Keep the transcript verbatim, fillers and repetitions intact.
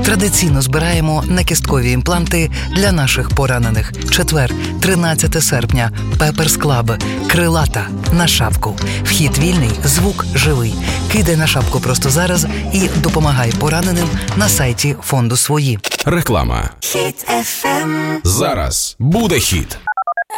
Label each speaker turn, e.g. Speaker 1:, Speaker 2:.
Speaker 1: Традиційно збираємо накісткові імпланти для наших поранених. Четвер, тринадцяте серпня. Пеперс Клаб. Крилата. На шапку. Вхід вільний, звук живий. Кидай на шапку просто зараз і допомагай пораненим на сайті фонду «Свої».
Speaker 2: Реклама. Хіт еф ем. Зараз буде хіт.